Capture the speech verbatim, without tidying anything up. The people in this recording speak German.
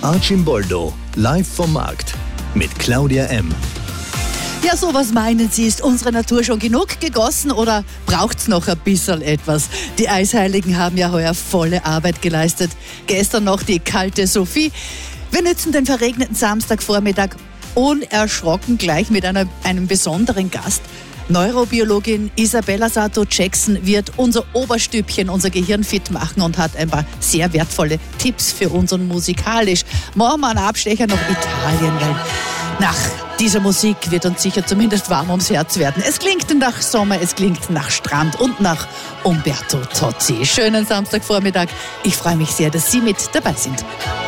Archimboldo, live vom Markt mit Claudia M. Ja, so was meinen Sie, ist unsere Natur schon genug gegossen oder braucht's noch ein bisschen etwas? Die Eisheiligen haben ja heuer volle Arbeit geleistet. Gestern noch die kalte Sophie. Wir nützen den verregneten Samstagvormittag unerschrocken gleich mit einer, einem besonderen Gast. Neurobiologin Isabella Sato-Jackson wird unser Oberstübchen, unser Gehirn fit machen und hat ein paar sehr wertvolle Tipps für uns und musikalisch. Morgen mal ein Abstecher nach Italien, weil nach dieser Musik wird uns sicher zumindest warm ums Herz werden. Es klingt nach Sommer, es klingt nach Strand und nach Umberto Tozzi. Schönen Samstagvormittag. Ich freue mich sehr, dass Sie mit dabei sind.